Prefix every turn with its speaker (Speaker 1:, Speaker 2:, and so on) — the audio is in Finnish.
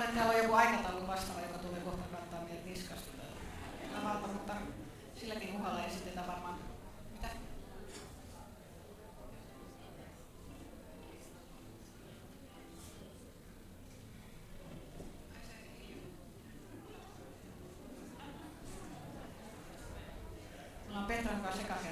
Speaker 1: että täällä on joku aikataulu vastaava, joka tulee kohta kantaa meille niskasta. Tavalta, mutta silläkin uhalla esitetään varmaan. Mitä? Mulla on Petran kanssa sekaisin